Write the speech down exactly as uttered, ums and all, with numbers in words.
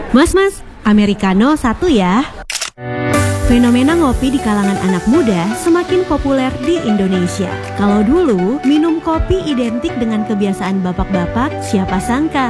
Mas-mas, Americano satu ya. Fenomena ngopi di kalangan anak muda semakin populer di Indonesia. Kalau dulu minum kopi identik dengan kebiasaan bapak-bapak, siapa sangka